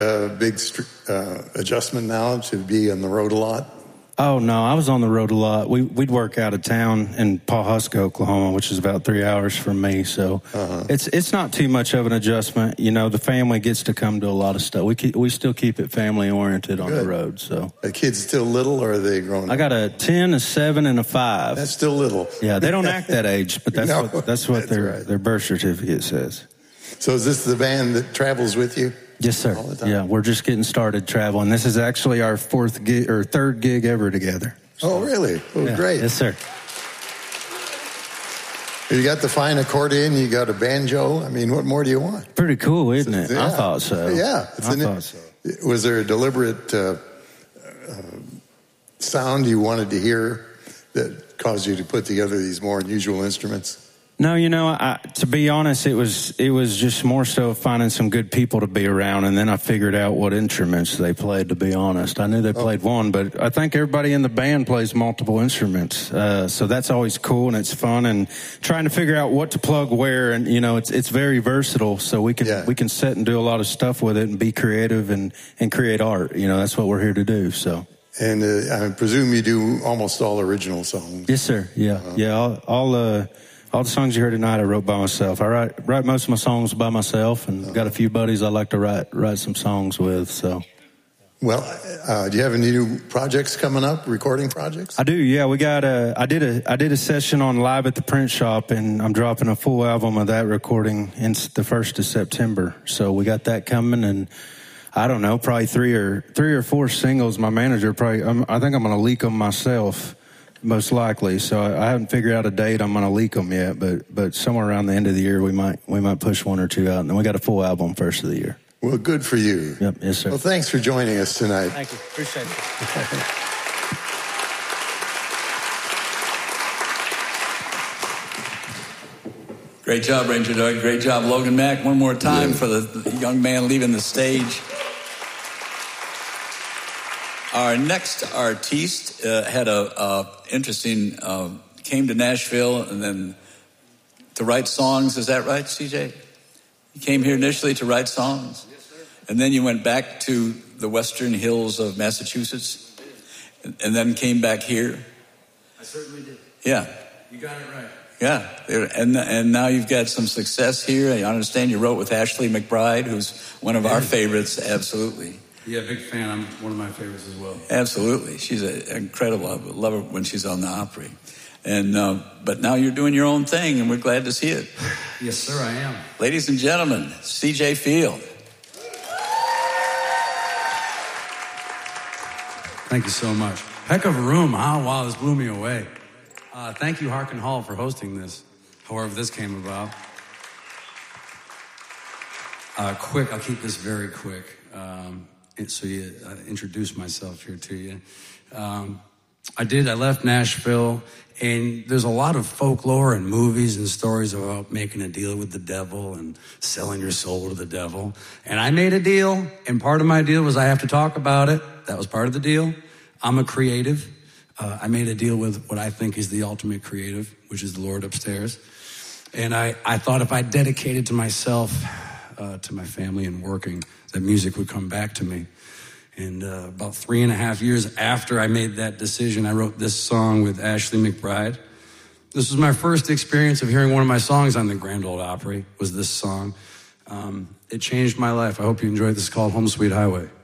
Big adjustment now to be on the road a lot? Oh, no, I was on the road a lot. We'd work out of town in Pawhuska, Oklahoma, which is about 3 hours from me. So it's not too much of an adjustment. You know, the family gets to come to a lot of stuff. We still keep it family-oriented on the road. So, are kids still little, or are they grown up? I got a 10, a 7, and a 5. That's still little. Yeah, they don't act that age, but that's what their birth certificate says. So is this the band that travels with you? Yes, sir. All the time? Yeah, we're just getting started traveling. This is actually our third gig ever together. So, oh, really? Oh, yeah. Great. Yes, sir. You got the fine accordion, you got a banjo. I mean, what more do you want? Pretty cool, isn't it? Yeah. I thought so. Yeah. I thought so. Was there a deliberate sound you wanted to hear that caused you to put together these more unusual instruments? No, you know, to be honest, it was just more so finding some good people to be around, and then I figured out what instruments they played, to be honest. I knew they played one, but I think everybody in the band plays multiple instruments. So that's always cool, and it's fun, and trying to figure out what to plug where, and, you know, it's very versatile, so we can sit and do a lot of stuff with it and be creative and create art. You know, that's what we're here to do, so. And I presume you do almost all original songs. Yes, sir. Yeah. Yeah, all the songs you heard tonight I wrote by myself. I write most of my songs by myself, and got a few buddies I like to write some songs with. So, well, do you have any new projects coming up? Recording projects? I do. Yeah, we got I did a session on Live at the Print Shop, and I'm dropping a full album of that recording in the 1st of September. So we got that coming, and I don't know, probably three or four singles. My manager I think I'm going to leak them myself. Most likely. So I haven't figured out a date I'm going to leak them yet, but somewhere around the end of the year we might push one or two out, and then we got a full album first of the year. Well, good for you. Yep. Yes, sir. Well, thanks for joining us tonight. Thank you. Appreciate it. Great job, Ranger Doug. Great job, Logan Mack. One more time for the young man leaving the stage. Our next artiste had a interesting, came to Nashville and then to write songs. Is that right, CJ? You came here initially to write songs? Yes, sir. And then you went back to the western hills of Massachusetts? And then came back here? I certainly did. Yeah. You got it right. Yeah. And now you've got some success here. I understand you wrote with Ashley McBryde, who's one of our favorites. Absolutely. Yeah, big fan. I'm one of my favorites as well. Absolutely. She's incredible. I love her when she's on the Opry. And but now you're doing your own thing, and we're glad to see it. Yes, sir, I am. Ladies and gentlemen, CJ Field. Thank you so much. Heck of a room, huh? Wow, this blew me away. Thank you, Harkin Hall, for hosting this, however this came about. Quick, I'll keep this very quick. So you introduce myself here to you. I left Nashville, and there's a lot of folklore and movies and stories about making a deal with the devil and selling your soul to the devil. And I made a deal, and part of my deal was I have to talk about it. That was part of the deal. I'm a creative. I made a deal with what I think is the ultimate creative, which is the Lord upstairs. And I thought if I dedicated to myself, to my family and working, that music would come back to me. And about 3.5 years after I made that decision, I wrote this song with Ashley McBryde. This was my first experience of hearing one of my songs on the Grand Ole Opry, was this song. It changed my life. I hope you enjoyed this. It's called Home Sweet Highway.